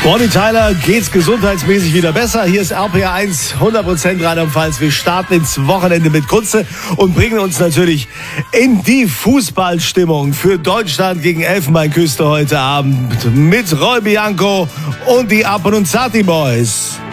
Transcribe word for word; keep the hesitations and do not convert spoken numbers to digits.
Bonnie Tyler geht's gesundheitsmäßig wieder besser. Hier ist R P R eins, hundert Prozent Rheinland-Pfalz. Wir starten ins Wochenende mit Kunze und bringen uns natürlich in die Fußballstimmung für Deutschland gegen Elfenbeinküste heute Abend mit Roy Bianco und die Abonunzati Boys.